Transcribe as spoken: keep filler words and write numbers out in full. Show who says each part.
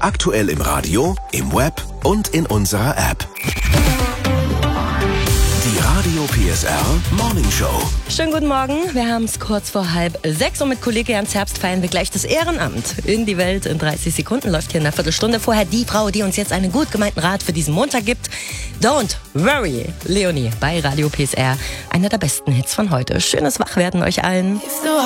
Speaker 1: Aktuell im Radio, im Web und in unserer App. Die Radio P S R Morning Show.
Speaker 2: Schönen guten Morgen. Wir haben es kurz vor halb sechs und mit Kollege Jans Herbst feiern wir gleich das Ehrenamt in die Welt. In dreißig Sekunden läuft hier in einer Viertelstunde vorher die Frau, die uns jetzt einen gut gemeinten Rat für diesen Montag gibt. Don't worry, Leonie bei Radio P S R. Einer der besten Hits von heute. Schönes Wachwerden euch allen.